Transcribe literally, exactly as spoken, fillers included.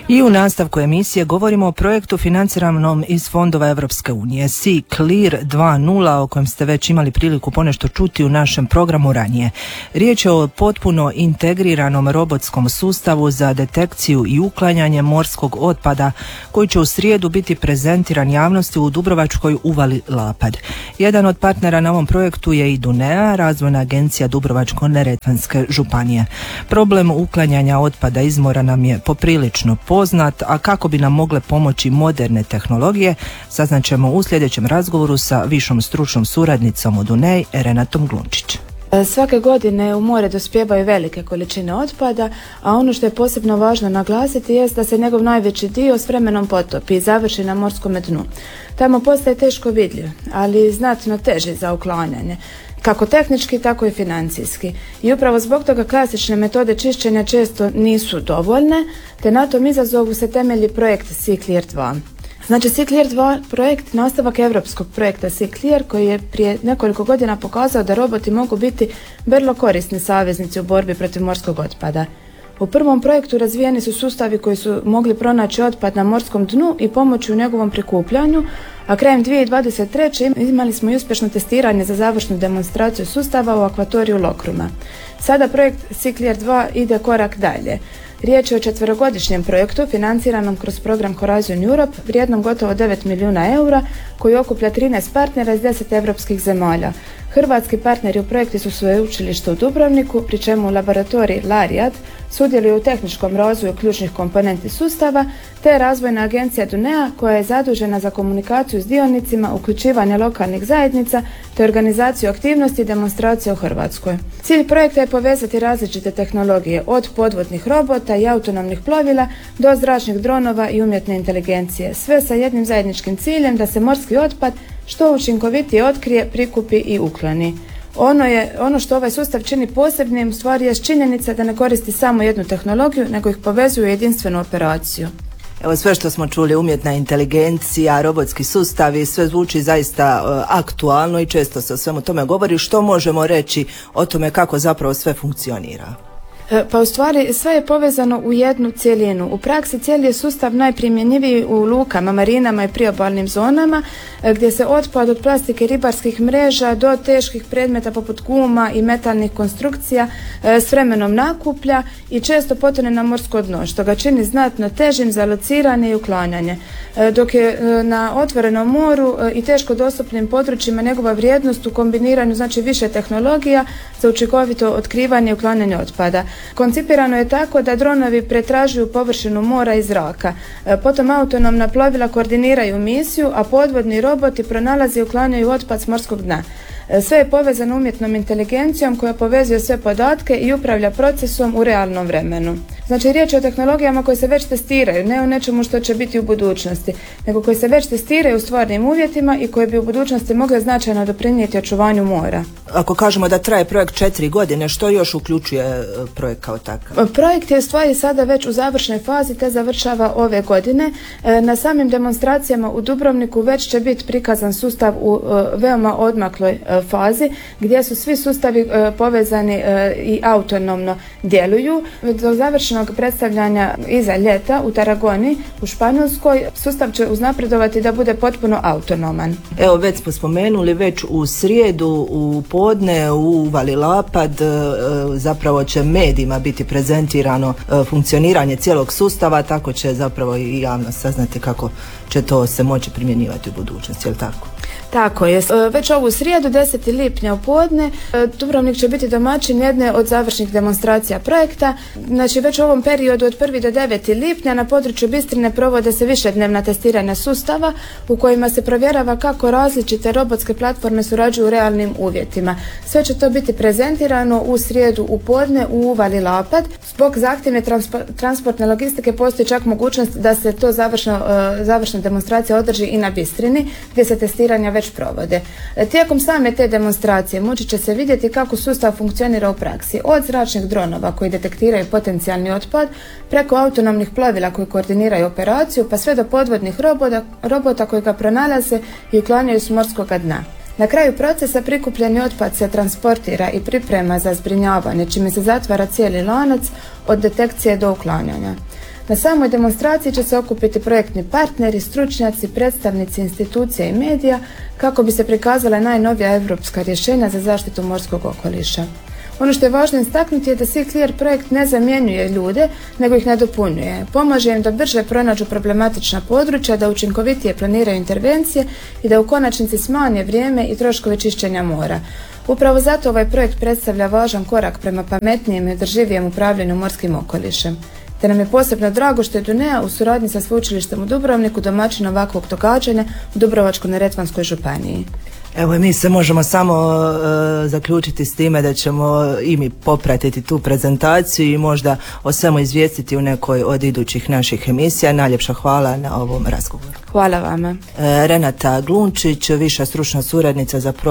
I u nastavku emisije govorimo o projektu financiranom iz fondova Europske unije Sea Clear dva nula, o kojem ste već imali priliku ponešto čuti u našem programu ranije. Riječ je o potpuno integriranom robotskom sustavu za detekciju i uklanjanje morskog otpada koji će u srijedu biti prezentiran javnosti u Dubrovačkoj uvali Lapad. Jedan od partnera na ovom projektu je i Dunea, razvojna agencija Dubrovačko-neretvanske županije. Problem uklanjanja otpada iz mora nam je poprilično poznat, a kako bi nam mogle pomoći moderne tehnologije, saznaćemo u sljedećem razgovoru sa višom stručnom suradnicom u Duneji, Renatom Glunčić. Svake godine u more dospijevaju velike količine otpada, a ono što je posebno važno naglasiti jest da se njegov najveći dio s vremenom potopi i završi na morskom dnu. Tamo postaje teško vidljiv, ali znatno teži za uklanjanje, kako tehnički, tako i financijski. I upravo zbog toga klasične metode čišćenja često nisu dovoljne, te na tom izazovu se temelji projekt Sea Clear dva. Znači, Sea Clear dva projekt nastavak europskog projekta Sea Clear, koji je prije nekoliko godina pokazao da roboti mogu biti vrlo korisni saveznici u borbi protiv morskog otpada. U prvom projektu razvijeni su sustavi koji su mogli pronaći otpad na morskom dnu i pomoći u njegovom prikupljanju, a krajem dvije tisuće dvadeset treće. imali smo i uspješno testiranje za završnu demonstraciju sustava u akvatoriju Lokruma. Sada projekt Sea Clear dva ide korak dalje. Riječ je o četverogodišnjem projektu financiranom kroz program Horizon Europe vrijednom gotovo devet milijuna eura, koji okuplja trinaest partnera iz deset europskih zemalja. Hrvatski partneri u projektu su sveučilište u Dubrovniku, pri čemu laboratorij Lariat sudjeluje u tehničkom razvoju ključnih komponenti sustava, te razvojna agencija Dunea koja je zadužena za komunikaciju s dionicima, uključivanje lokalnih zajednica te organizaciju aktivnosti i demonstracije u Hrvatskoj. Cilj projekta je povezati različite tehnologije, od podvodnih robota i autonomnih plovila do zračnih dronova i umjetne inteligencije, sve sa jednim zajedničkim ciljem da se morski otpad što učinkovitije otkrije, prikupi i ukloni. Ono, je, ono što ovaj sustav čini posebnim, u stvari je činjenica da ne koristi samo jednu tehnologiju, nego ih povezuje u jedinstvenu operaciju. Evo, sve što smo čuli, umjetna inteligencija, robotski sustavi, sve zvuči zaista uh, aktualno i često se o svemu tome govori. Što možemo reći o tome kako zapravo sve funkcionira? Pa u stvari sve je povezano u jednu cjelinu. U praksi cijeli je sustav najprimjenjiviji u lukama, marinama i priobalnim zonama, gdje se otpad od plastike ribarskih mreža do teških predmeta poput guma i metalnih konstrukcija s vremenom nakuplja i često potone na morsko dno, što ga čini znatno težim za lociranje i uklanjanje. Dok je na otvorenom moru i teško dostupnim područjima njegova vrijednost u kombiniranju znači više tehnologija za učinkovito otkrivanje i uklanjanje otpada. Koncipirano je tako da dronovi pretražuju površinu mora i zraka. Potom autonomna plovila koordiniraju misiju, a podvodni roboti pronalaze i uklanjaju otpad s morskog dna. Sve je povezano umjetnom inteligencijom koja povezuje sve podatke i upravlja procesom u realnom vremenu. Znači, riječ je o tehnologijama koje se već testiraju, ne o nečemu što će biti u budućnosti, nego koje se već testiraju u stvarnim uvjetima i koje bi u budućnosti mogle značajno doprinijeti očuvanju mora. Ako kažemo da traje projekt četiri godine, što još uključuje projekt kao takav? Projekt je u stvari sada već u završnoj fazi te završava ove godine. Na samim demonstracijama u Dubrovniku već će biti prikazan sustav u veoma odmakloj fazi, gdje su svi sustavi povezani i autonomno djeluju. Do završenog predstavljanja iza ljeta u Tarragoni u Španjolskoj sustav će uznapredovati da bude potpuno autonoman. Evo, već smo spomenuli, već u srijedu u podne u uvali Lapad zapravo će medijima biti prezentirano funkcioniranje cijelog sustava, tako će zapravo i javnost saznati kako će to se moći primjenjivati u budućnosti, je li tako? Tako je. Već ovu srijedu, desetog lipnja u podne, Dubrovnik će biti domaćin jedne od završnih demonstracija projekta. Znači, već u ovom periodu od prvog do devetog lipnja na području Bistrine provode se višednevna testiranja sustava u kojima se provjerava kako različite robotske platforme surađuju u realnim uvjetima. Sve će to biti prezentirano u srijedu u podne u uvali Lapad. Zbog zahtjevne transpo- transportne logistike postoji čak mogućnost da se to završno, uh, završna demonstracija održi i na Bistrini, gdje se testiranja već provode. Tijekom same te demonstracije moći će se vidjeti kako sustav funkcionira u praksi, od zračnih dronova koji detektiraju potencijalni otpad, preko autonomnih plovila koji koordiniraju operaciju, pa sve do podvodnih robota, robota koji ga pronalaze i uklanjaju s morskog dna. Na kraju procesa prikupljeni otpad se transportira i priprema za zbrinjavanje, čime se zatvara cijeli lanac od detekcije do uklanjanja. Na samoj demonstraciji će se okupiti projektni partneri, stručnjaci, predstavnici institucija i medija kako bi se prikazala najnovija europska rješenja za zaštitu morskog okoliša. Ono što je važno istaknuti je da Sea Clear projekt ne zamjenjuje ljude, nego ih nadopunjuje. Pomaže im da brže pronađu problematična područja, da učinkovitije planiraju intervencije i da u konačnici smanje vrijeme i troškove čišćenja mora. Upravo zato ovaj projekt predstavlja važan korak prema pametnijem i održivijem upravljanju morskim okolišem. Te nam je posebno drago što je Dunea u suradnji sa Sveučilištem u Dubrovniku domaćin ovakvog događanja u Dubrovačko-neretvanskoj županiji. Evo i mi se možemo samo uh, zaključiti s time da ćemo i mi popratiti tu prezentaciju i možda o svemu izvijestiti u nekoj od idućih naših emisija. Najljepša hvala na ovom razgovoru. Hvala vama. Uh, Renata Glunčić, viša stručna suradnica za